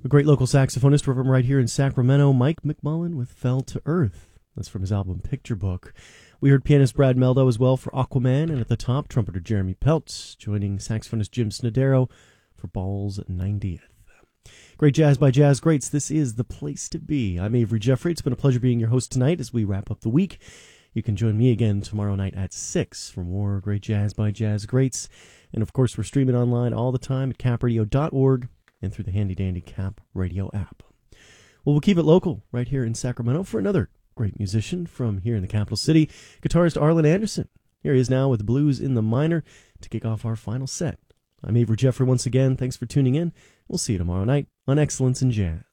A great local saxophonist from right here in Sacramento, Mike McMullen with Fell to Earth. That's from his album Picture Book. We heard pianist Brad Meldo as well for Aquaman, and at the top, trumpeter Jeremy Peltz, joining saxophonist Jim Snodero for Ball's 90th. Great jazz by jazz greats. This is the place to be. I'm Avery Jeffrey. It's been a pleasure being your host tonight as we wrap up the week. You can join me again tomorrow night at 6 for more great jazz by jazz greats. And of course, we're streaming online all the time at capradio.org and through the handy-dandy Cap Radio app. Well, we'll keep it local right here in Sacramento for another great musician from here in the capital city, guitarist Arlen Anderson. Here he is now with Blues in the Minor to kick off our final set. I'm Avery Jeffrey once again. Thanks for tuning in. We'll see you tomorrow night on Excellence in Jazz.